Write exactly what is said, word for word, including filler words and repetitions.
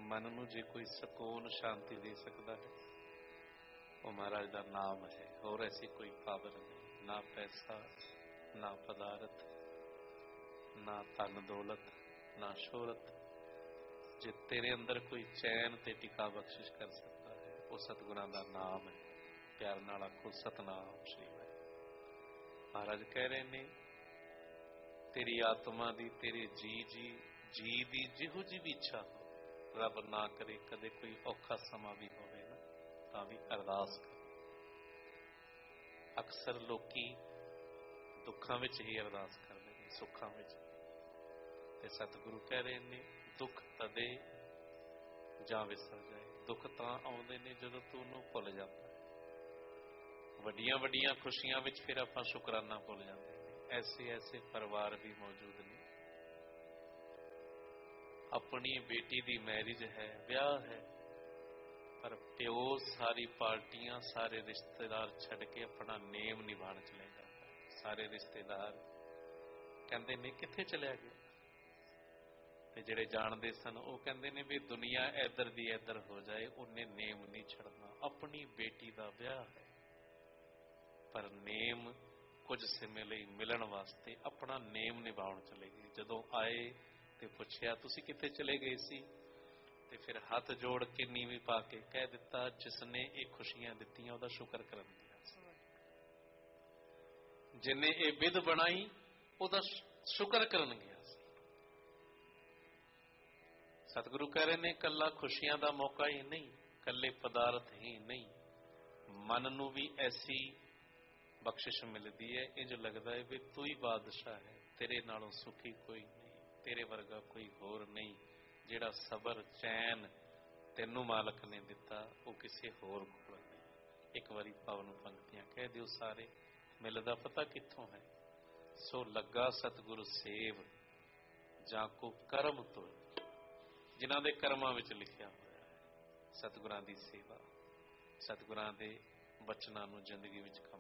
मन नूं जे कोई सकून शांति दे सकता है वो महाराज का नाम है। और ऐसी कोई पावर नहीं, ना पैसा, ना पदार्थ, ना धन दौलत, ना शोहरत। जे तेरे अंदर कोई चैन ते टिका बख्शिश कर सकता है वो सतगुरां दा नाम है। प्यार नाल आखो सतनाम श्री वाहिगुरू। महाराज कह रहे ने तेरी आत्मा दी, तेरे जी जी जी दी जिहो जी भी इच्छा हो, रब ना करे कदे कोई औखा समा भी होवे ना तां भी अरदास कर। अक्सर लोकी दुखां विच ही अरदास करदे ने, सुखां विच ते सतगुरु कह रहे ने दुख तदे जां विसर जाए। दुख तां आउंदे ने जदों तू उहनूं भुल जाता है। वड्डियां वड्डियां खुशियां विच फिर आपां शुकराना भुल जाते हैं। ऐसे ऐसे परिवार भी मौजूद ने, अपनी बेटी दी मैरिज है, ब्याह है, पर प्यो सारी पार्टियां सारे रिश्तेदार छड़ के अपना नेम निभाण चले जाता है। सारे रिश्तेदार कहंदे ने कित्थे चलिया गया, ते जिहड़े जानदे सन वो कहंदे ने भी दुनिया इधर दी इधर हो जाए उन्हें नेम नहीं छड़ना। अपनी बेटी दा ब्याह है पर नेम कुछ समय लई मिलन वास्ते अपना नेम निभाउण चले गए। जदों आए ते पुछया तुसीं कित्थे चले गए सी, ते फिर हाथ जोड़ के नीवी पा के कह दिता जिसने ये खुशियां दित्तियां उहदा शुक्र करन गया सी, जिन्हें ये विध बनाई उहदा शुक्र करन गया सी। सतगुरु कह रहे ने कल्ला खुशियां दा मौका ही नहीं, कल्ले पदार्थ ही नहीं, मन नूं भी ऐसी बख्शिश मिलती है इंज लगता है भी तू ही बादशाह है, तेरे नालों सुखी कोई नहीं, तेरे वर्गा कोई होर नहीं। जिहड़ा सबर चैन तेनू मालक ने दिता वो किसी होर कोल नहीं। एक बारी पावन पंक्तियां कह दिओ सारे, मिलदा पता कित्थों है। सो लगा सतगुरु सेव जां को करम तुर, जिन्हां दे करमां विच लिखिया होया है सतगुरां दी सेवा, सतगुरां दे बचनां नूं जिंदगी विच काम